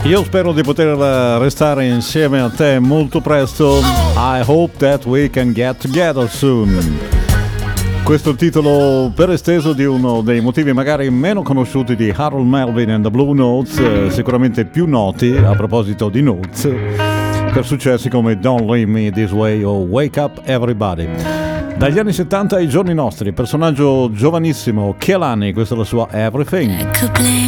Io spero di poter restare insieme a te molto presto. I hope that we can get together soon. Questo è il titolo per esteso di uno dei motivi magari meno conosciuti di Harold Melvin and the Blue Notes, sicuramente più noti a proposito di Notes, per successi come Don't Leave Me This Way o Wake Up Everybody. Dagli anni 70 ai giorni nostri, personaggio giovanissimo, Kehlani, questa è la sua Everything.